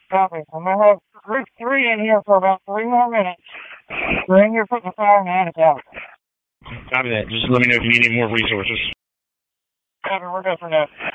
Copy. I'm going to have Group 3 in here for about 3 more minutes. We're in here putting the fire in the attic out. Copy that. Just let me know if you need any more resources. Copy, we're good for now.